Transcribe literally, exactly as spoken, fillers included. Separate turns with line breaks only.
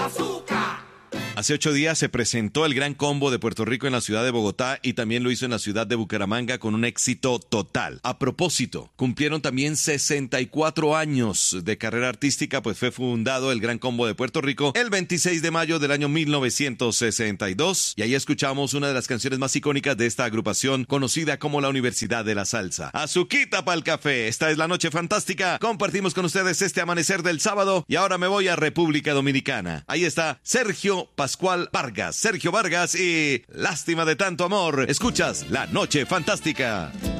Hace ocho días se presentó el Gran Combo de Puerto Rico en la ciudad de Bogotá y también lo hizo en la ciudad de Bucaramanga con un éxito total. A propósito, cumplieron también sesenta y cuatro años de carrera artística, pues fue fundado el Gran Combo de Puerto Rico el veintiséis de mayo del año mil novecientos sesenta y dos y ahí escuchamos una de las canciones más icónicas de esta agrupación conocida como la Universidad de la Salsa. Azuquita pa'l café, esta es la noche fantástica, compartimos con ustedes este amanecer del sábado y ahora me voy a República Dominicana. Ahí está Sergio Pascual Vargas, Sergio Vargas y Lástima de tanto amor. Escuchas La Noche Fantástica.